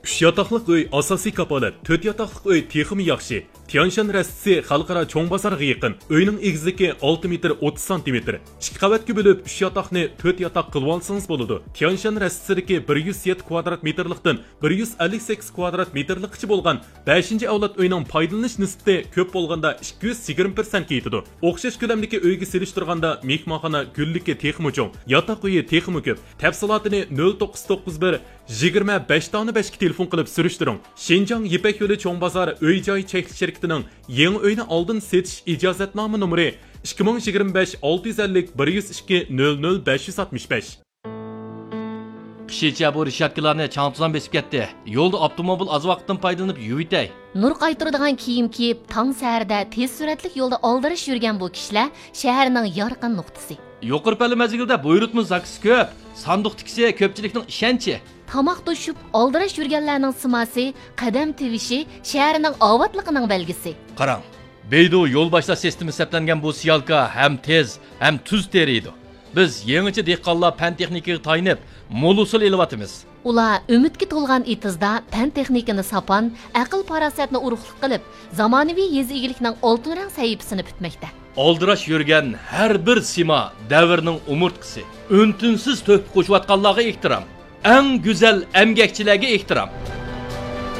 3 yataqlıq uy asosiy kapolat, 4 yataqlıq uy texmi yaxshi. Tianshan rastisi xalqaro cho'ng bozorga yaqin. Uyning egizligi 6 metr 30 cm. 2 qavatga bo'lib 3 yataqni 4 yataq qilib olsangiz bo'ladi. Tianshan rastisidagi 107 kvadrat metrlikdan 158 kvadrat metrlikcha bo'lgan 5-avlod uyning foydalanish nisbati ko'p bo'lganda 220% yetadi. O'xshash ko'lamdagi uyga selishtirganda mehmonxona gulligi texmi cho'ng, yataq uyi texmi ko'p. Tafsilotini 0991 25 tane 5 telefon qilib surishtiring. Shenjang Yipak yo'li cho'ng bozor uy-joy cheklanish shirkatining yangi uyni oldin setish ijozatnoma nomeri 2025 650 102 00 565. Kishicha bu rishotkalarni chang-tuzan besib ketdi. Yo'lda avtomobil az vaqtdan foydalanib yuvitay. Nur qaytiradigan kiyim kiyib, tong saharda tez suratlik yo'lda oldirish yurgan bu kishilar shaharning yorqin nuqtasi. Yuqorpali mazgilda buyurtma zakisi ko'p. Sanduq tikisi ko'pchilikning ishonchi. Tamoq to'shib, oldirish yurganlarning simasi, qadam tevishi shaharning ovatligining belgisi. Qarang, Beydu yo'l boshlash sistemi hisoblangan bu siyalka ham tez, ham tuz teriydi. Biz yangicha dehqonlar fan texnikaga tayinib, mo'l usul elyapmiz. Ular umidga to'lgan etizda fan texnikani sapan, aql farosatni urug'lik qilib, zamonaviy yez egilikning oltin rang sahifasini bitmoqda. Oldirash yurgan har bir sima davrning umurtqisi. Untinsiz to'p qo'shayotganlarga ehtirom. Eng go'zal emgakchilarga ehtirom.